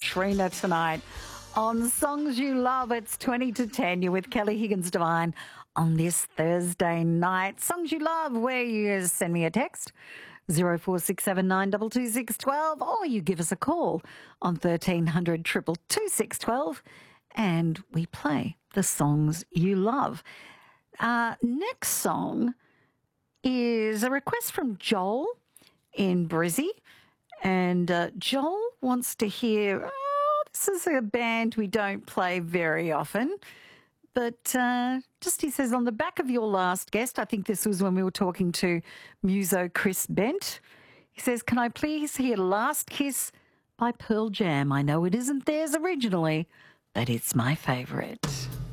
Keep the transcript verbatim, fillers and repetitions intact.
Katrina tonight on Songs You Love. It's twenty to ten. You're with Kelly Higgins Devine on this Thursday night. Songs You Love, where you send me a text, zero four six seven nine two two six one two, or you give us a call on thirteen hundred two two two six one two, and we play the songs you love. Uh, next song is a request from Joel in Brizzy. And uh, Joel wants to hear, oh, this is a band we don't play very often. But uh, just, he says, on the back of your last guest, I think this was when we were talking to Muso Chris Bent. He says, can I please hear Last Kiss by Pearl Jam? I know it isn't theirs originally, but it's my favourite.